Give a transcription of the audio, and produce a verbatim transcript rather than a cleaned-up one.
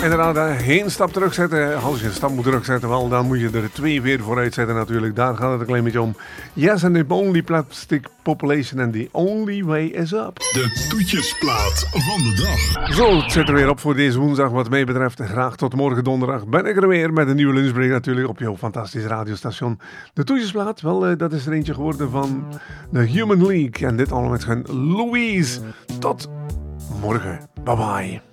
Inderdaad, één stap terugzetten. Als je een stap moet terugzetten, wel, dan moet je er twee weer vooruit zetten natuurlijk. Daar gaat het een klein beetje om. Yes, and the only plastic population and the only way is up. De toetjesplaat van de dag. Zo, het zit er weer op voor deze woensdag wat mij betreft. Graag tot morgen donderdag ben ik er weer met een nieuwe lunchbreak natuurlijk op jouw fantastische radiostation. De toetjesplaat, wel, uh, dat is er eentje geworden van de Human League. En dit allemaal met hun Louise. Tot morgen. Bye bye.